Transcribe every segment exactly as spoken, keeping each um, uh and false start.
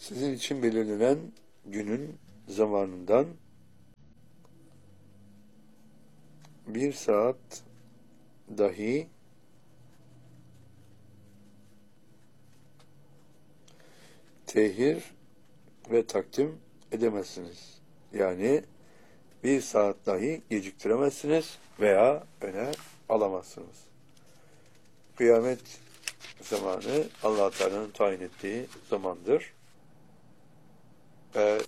Sizin için belirlenen günün zamanından bir saat dahi tehir ve takdim edemezsiniz. Yani bir saat dahi geciktiremezsiniz veya öne alamazsınız. Kıyamet zamanı Allah Teala'nın tayin ettiği zamandır. Ve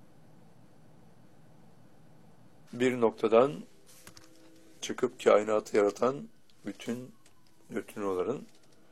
bir noktadan çıkıp kainatı yaratan bütün nötrinoların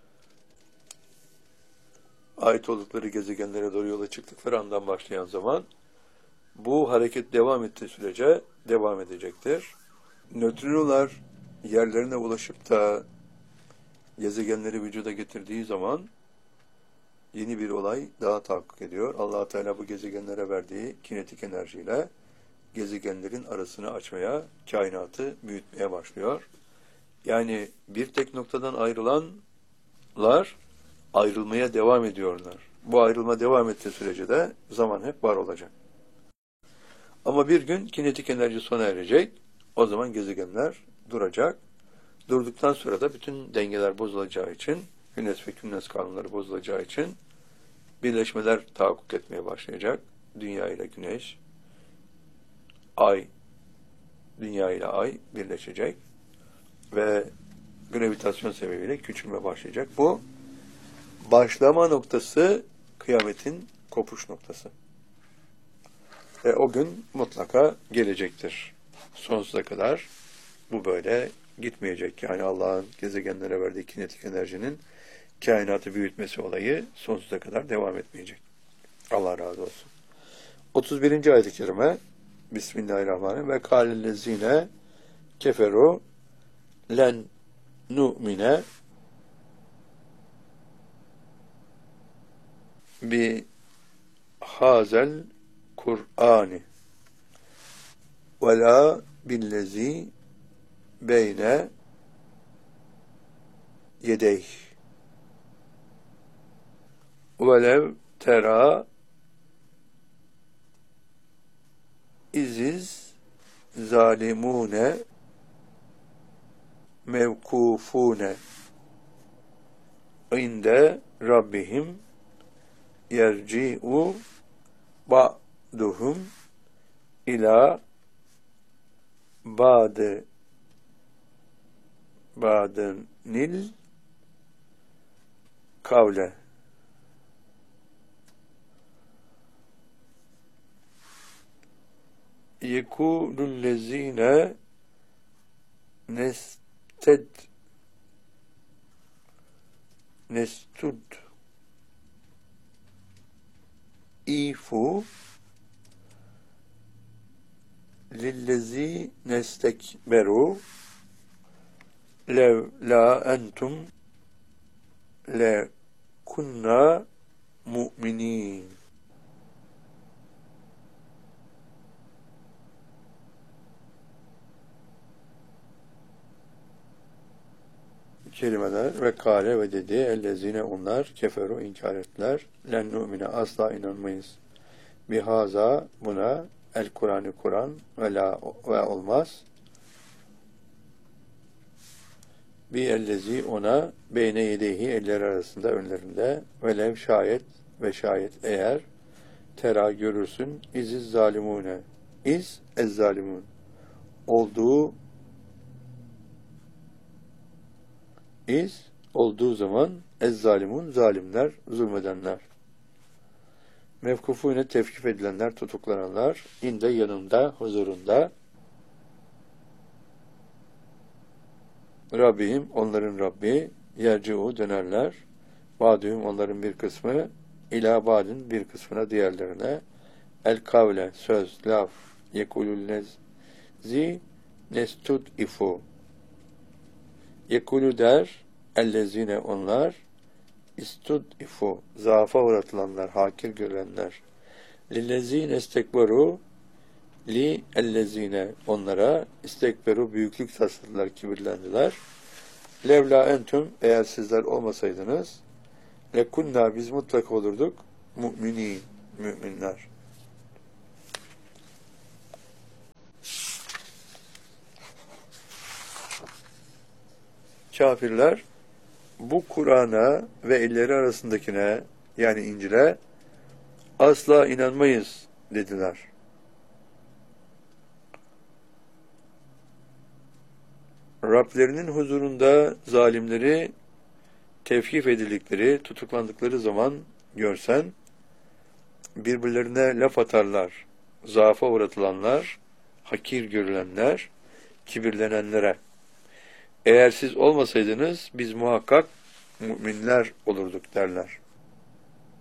ait oldukları gezegenlere doğru yola çıktıkları andan başlayan zaman bu hareket devam ettiği sürece devam edecektir. Nötrinolar yerlerine ulaşıp da gezegenleri vücuda getirdiği zaman yeni bir olay daha tahakkuk ediyor. Allah Teala bu gezegenlere verdiği kinetik enerjiyle gezegenlerin arasını açmaya, kainatı büyütmeye başlıyor. Yani bir tek noktadan ayrılanlar ayrılmaya devam ediyorlar. Bu ayrılma devam ettiği sürece de zaman hep var olacak. Ama bir gün kinetik enerji sona erecek. O zaman gezegenler duracak. Durduktan sonra da bütün dengeler bozulacağı için, Hünes ve Künnes kanunları bozulacağı için birleşmeler tahakkuk etmeye başlayacak. Dünya ile Güneş, Ay, Dünya ile Ay birleşecek ve gravitasyon sebebiyle küçülme başlayacak. Bu başlama noktası, kıyametin kopuş noktası. Ve o gün mutlaka gelecektir. Sonsuza kadar bu böyle gitmeyecek. Yani Allah'ın gezegenlere verdiği kinetik enerjinin kainatı büyütmesi olayı sonsuza kadar devam etmeyecek. Allah razı olsun. otuz birinci ayet-i kerime Bismillahirrahmanirrahim. Ve kâlellezîne keferu len nu'mine bi hazel Kur'ani ve la billezî beyne yedeyh velev tera iziz zalimune mevkufune inde rabbihim yerci'u ba'duhum ila ba'de ba'denil kavle. Yekûlullezîne nested nestud ifu lillezî nestekberu lev la entum le kunna mu'minin. Kelimeler ve kâle ve dedi ellezine onlar keferu inkar ettiler len nu'mine asla inanmayız bihaza buna el Kur'an-ı Kur'an ve la ve olmaz bi ellezi ona beyne yedeyhi eller arasında önlerinde velev şayet ve şayet eğer tera görürsün iziz zalimune iz ez zalimun olduğu iz olduğu zaman ez zalimun zalimler zulmedenler mevkufuyla tevkif edilenler tutuklananlar inde yanında huzurunda Rabbim onların Rabbi yerci'u dönerler ba'dühüm onların bir kısmı ila ba'din bir kısmına diğerlerine el kavle söz laf yekulüllezi nestud ifu yekulü der ellezine onlar istud ifu zaafa uğratılanlar hakir görülenler lillezine istekberu li ellezine onlara istekberu büyüklük tasladılar kibirlendiler levla entüm eğer sizler olmasaydınız lekunna biz mutlaka olurduk mu'minin müminler. Kafirler bu Kur'an'a ve elleri arasındakine, yani İncil'e asla inanmayız dediler. Rablerinin huzurunda zalimleri tevkif edildikleri, tutuklandıkları zaman görsen, birbirlerine laf atarlar, zaafa uğratılanlar, hakir görülenler, kibirlenenlere. Eğer siz olmasaydınız biz muhakkak müminler olurduk derler.